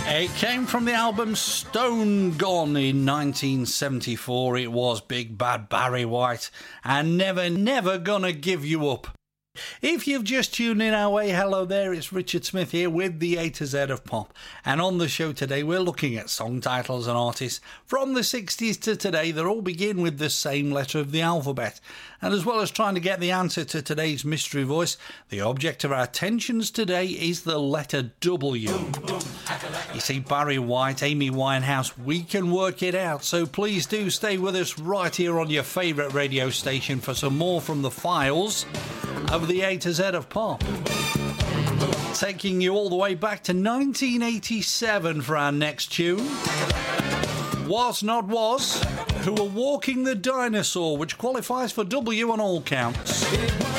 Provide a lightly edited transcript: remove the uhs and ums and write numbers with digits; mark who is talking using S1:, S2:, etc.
S1: It came from the album Stone Gone in 1974. It was Big Bad Barry White and Never Gonna Give You Up. If you've just tuned in our way, hello there, it's Richard Smith here with the A to Z of Pop. And on the show today, we're looking at song titles and artists from the 60s to today that all begin with the same letter of the alphabet. And as well as trying to get the answer to today's mystery voice, the object of our attentions today is the letter W. You see, Barry White, Amy Winehouse, we can work it out. So please do stay with us right here on your favourite radio station for some more from the files of the A to Z of Pop. Taking you all the way back to 1987 for our next tune. Was Not Was, who are Walking the Dinosaur, which qualifies for W on all counts.